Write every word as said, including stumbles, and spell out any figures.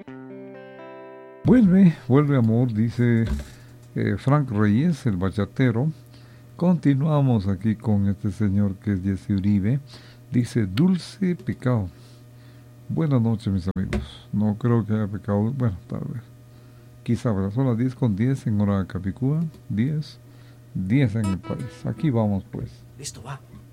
Vuelve, vuelve amor, dice eh, Frank Reyes, el bachatero. Continuamos aquí con este señor que es Jesse Uribe. Dice, dulce pecado. Buenas noches, mis amigos. No creo que haya pecado. Bueno, tal vez. Quizá, ¿verdad? Son las diez con diez en hora Capicúa. diez, diez en el país. Aquí vamos, pues. Listo, va.